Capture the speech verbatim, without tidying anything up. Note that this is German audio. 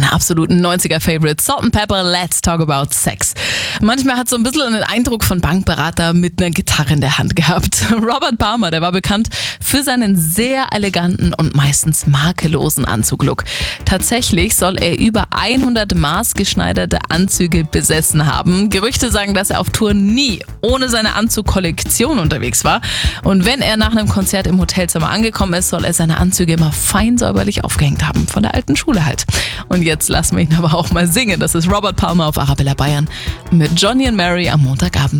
meiner absoluten neunziger-Favorites. Salt and Pepper, Let's Talk About Sex. Manchmal hat so ein bisschen einen Eindruck von Bankberater mit einer Gitarre in der Hand gehabt. Robert Palmer, der war bekannt für seinen sehr eleganten und meistens makellosen Anzuglook. Tatsächlich soll er über hundert maßgeschneiderte Anzüge besessen haben. Gerüchte sagen, dass er auf Tour nie ohne seine Anzugkollektion unterwegs war. Und wenn er nach einem Konzert im Hotelzimmer angekommen ist, soll er seine Anzüge immer fein säuberlich aufgehängt haben. Von der alten Schule halt. Und jetzt lassen wir ihn aber auch mal singen. Das ist Robert Palmer auf Arabella Bayern mit Johnny and Mary am Montagabend.